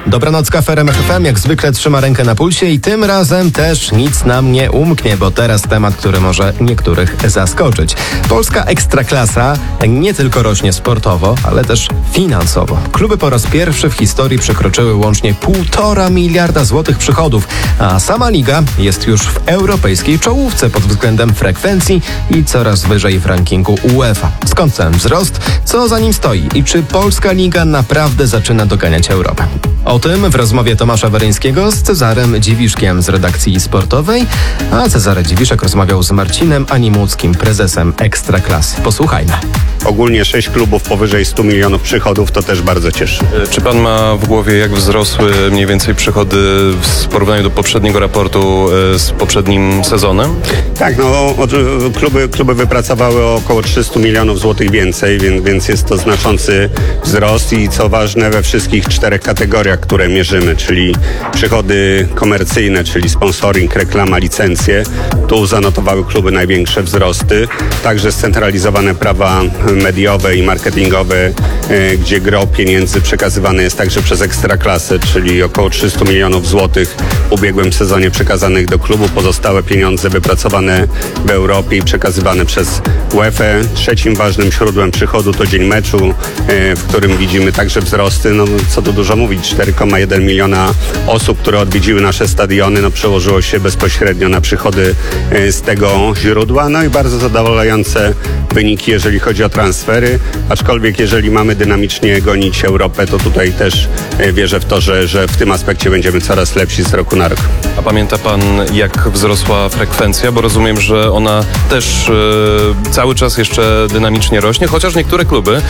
Dobranocka w RMF FM jak zwykle trzyma rękę na pulsie i tym razem też nic nam nie umknie, bo teraz temat, który może niektórych zaskoczyć. Polska Ekstraklasa nie tylko rośnie sportowo, ale też finansowo. Kluby po raz pierwszy w historii przekroczyły łącznie 1,5 miliarda złotych przychodów, a sama liga jest już w europejskiej czołówce pod względem frekwencji i coraz wyżej w rankingu UEFA. Skąd ten wzrost? Co za nim stoi? I czy polska liga naprawdę zaczyna doganiać Europę? O tym w rozmowie Tomasza Weryńskiego z Cezarem Dziwiszkiem z redakcji sportowej, a Cezary Dziwiszek rozmawiał z Marcinem Animuckim, prezesem Ekstraklasy. Posłuchajmy. Ogólnie 6 klubów powyżej 100 milionów przychodów, to też bardzo cieszy. Czy pan ma w głowie, jak wzrosły mniej więcej przychody w porównaniu do poprzedniego raportu z poprzednim sezonem? Tak, kluby wypracowały około 300 milionów złotych więcej, więc jest to znaczący wzrost i co ważne we wszystkich 4 kategoriach, które mierzymy, czyli przychody komercyjne, czyli sponsoring, reklama, licencje. Tu zanotowały kluby największe wzrosty. Także scentralizowane prawa mediowe i marketingowe, gdzie gro pieniędzy przekazywane jest także przez Ekstraklasę, czyli około 300 milionów złotych w ubiegłym sezonie przekazanych do klubu. Pozostałe pieniądze wypracowane w Europie i przekazywane przez UEFA. Trzecim ważnym źródłem przychodu to dzień meczu, w którym widzimy także wzrosty. Co tu dużo mówić, 4,1 miliona osób, które odwiedziły nasze stadiony, przełożyło się bezpośrednio na przychody z tego źródła. No i bardzo zadowalające wyniki, jeżeli chodzi o transfery, aczkolwiek jeżeli mamy dynamicznie gonić Europę, to tutaj też wierzę w to, że w tym aspekcie będziemy coraz lepsi z roku na rok. A pamięta pan, jak wzrosła frekwencja? Bo rozumiem, że ona też cały czas jeszcze dynamicznie rośnie, chociaż niektóre kluby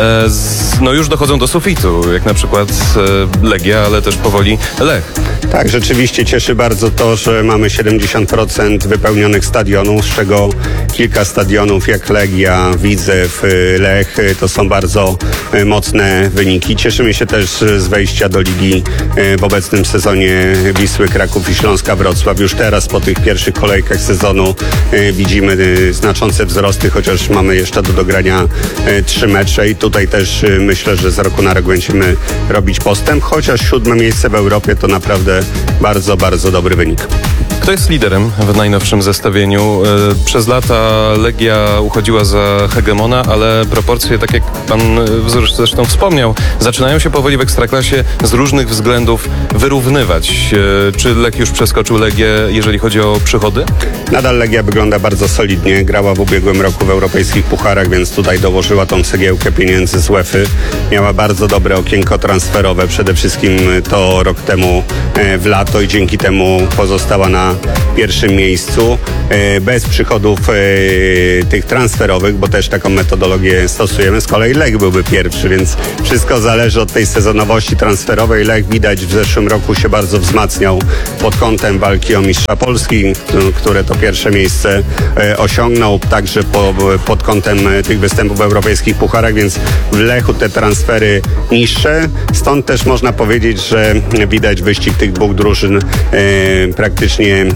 już dochodzą do sufitu, jak na przykład Legia, ale też powoli Lech. Tak, rzeczywiście cieszy bardzo to, że mamy 70% wypełnionych stadionów, z czego kilka stadionów jak Legia, Widzew, Lech, to są bardzo mocne wyniki. Cieszymy się też z wejścia do ligi w obecnym sezonie Wisły, Kraków i Śląska Wrocław. Już teraz po tych pierwszych kolejkach sezonu widzimy znaczące wzrosty, chociaż mamy jeszcze do dogrania 3 mecze i tutaj też myślę, że z roku na rok będziemy robić postęp, chociaż 7 miejsce w Europie to naprawdę bardzo, bardzo dobry wynik. Kto jest liderem w najnowszym zestawieniu? Przez lata Legia uchodziła za hegemona, ale proporcje, tak jak pan zresztą wspomniał, zaczynają się powoli w Ekstraklasie z różnych względów wyrównywać. Czy Lech już przeskoczył Legię, jeżeli chodzi o przychody? Nadal Legia wygląda bardzo solidnie. Grała w ubiegłym roku w europejskich pucharach, więc tutaj dołożyła tą cegiełkę pieniędzy z UEFA. Miała bardzo dobre okienko transferowe, przede wszystkim to rok temu w lato i dzięki temu pozostała na pierwszym miejscu. Bez przychodów tych transferowych, bo też taką metodologię stosujemy. Z kolei Lech byłby pierwszy, więc wszystko zależy od tej sezonowości transferowej. Lech widać w zeszłym roku się bardzo wzmacniał pod kątem walki o mistrza Polski, które to pierwsze miejsce osiągnął, także pod kątem tych występów w europejskich pucharach, więc w Lechu te transfery niższe. Stąd też można powiedzieć, że widać wyścig tych dwóch drużyn praktycznie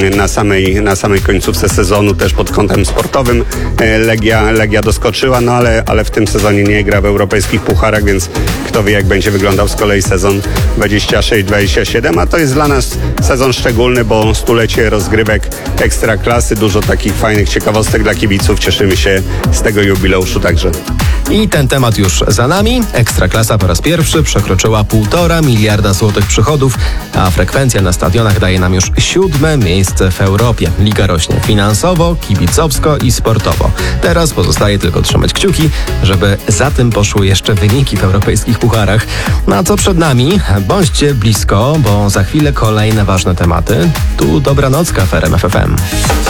na samej końcówce sezonu, też pod kątem sportowym. Legia doskoczyła, ale w tym sezonie nie gra w europejskich pucharach, więc kto wie, jak będzie wyglądał z kolei sezon 26-27, a to jest dla nas sezon szczególny, bo stulecie rozgrywek Ekstraklasy, dużo takich fajnych ciekawostek dla kibiców. Cieszymy się z tego jubileuszu także. I ten temat już za nami. Ekstraklasa po raz pierwszy przekroczyła 1,5 miliarda złotych przychodów, a frekwencja na stadionach daje nam już 7 miejsce w Europie. Liga rośnie finansowo, kibicowsko i sportowo. Teraz pozostaje tylko trzymać kciuki, żeby za tym poszły jeszcze wyniki w europejskich pucharach. No a co przed nami? Bądźcie blisko, bo za chwilę kolejne ważne tematy. Tu Dobranocka w RMF FM.